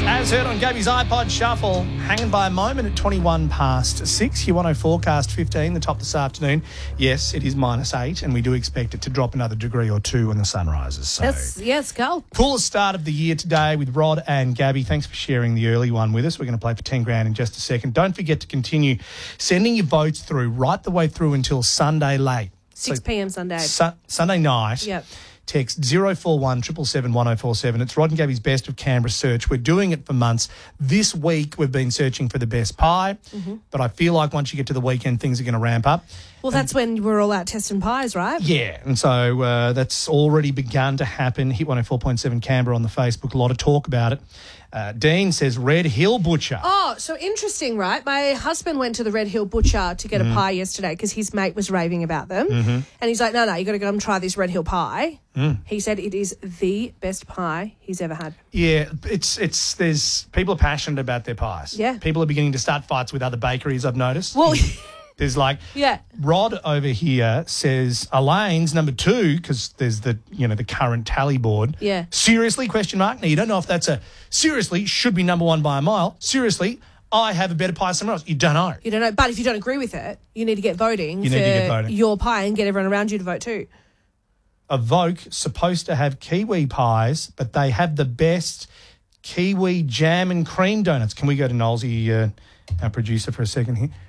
As heard on Gabby's iPod Shuffle, hanging by a moment at 21 past 6. Your 104 forecast 15, the top this afternoon. Yes, it is -8, and we do expect it to drop another degree or two when the sun rises. So. Yes, go. Coolest start of the year today with Rod and Gabby. Thanks for sharing the early one with us. We're going to play for 10 grand in just a second. Don't forget to continue sending your votes through right the way through until Sunday late. 6 p.m. Sunday. Sunday night. Yep. Text 041 777 1047. It's Rod and Gabby's Best of Canberra search. We're doing it for months. This week we've been searching for the best pie, but I feel like once you get to the weekend, things are going to ramp up. Well, that's when we're all out testing pies, right? Yeah, and so that's already begun to happen. Hit 104.7 Canberra on the Facebook. A lot of talk about it. Dean says Red Hill Butcher. Oh, so interesting, right? My husband went to the Red Hill Butcher to get a pie yesterday because his mate was raving about them. And he's like, no, you got to go and try this Red Hill pie. He said it is the best pie he's ever had. Yeah, there's people are passionate about their pies. Yeah. People are beginning to start fights with other bakeries, I've noticed. Well, there's like, yeah. Rod over here says Elaine's number 2 because there's the current tally board. Yeah. Seriously, question mark. Now, you don't know if that's seriously should be number 1 by a mile. Seriously, I have a better pie somewhere else. You don't know. You don't know. But if you don't agree with it, you need to get voting your pie and get everyone around you to vote too. Evoke supposed to have kiwi pies, but they have the best kiwi jam and cream donuts. Can we go to Nolsey, our producer, for a second here?